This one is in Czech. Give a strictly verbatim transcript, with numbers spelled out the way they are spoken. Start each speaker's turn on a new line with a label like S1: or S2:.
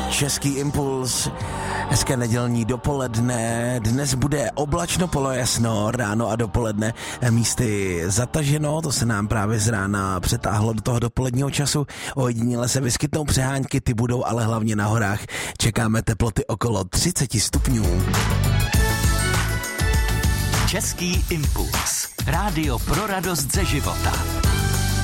S1: Český impuls, hezké nedělní dopoledne, dnes bude oblačno polojasno, ráno a dopoledne místy zataženo, to se nám právě z rána přetáhlo do toho dopoledního času, ojediněle se vyskytnou přehánky, ty budou ale hlavně na horách, čekáme teploty okolo třicet stupňů.
S2: Český impuls, rádio pro radost ze života.